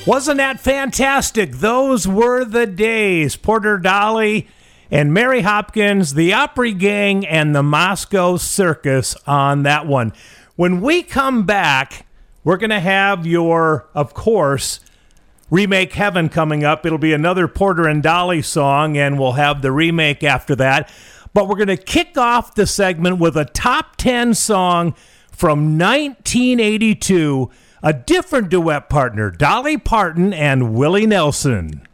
Wasn't that fantastic? Those were the days. Porter Dolly and Mary Hopkins, the Opry Gang, and the Moscow Circus on that one. When we come back, we're going to have your, of course, Remake Heaven coming up. It'll be another Porter and Dolly song, and we'll have the remake after that. But we're going to kick off the segment with a top 10 song from 1982, a different duet partner, Dolly Parton and Willie Nelson.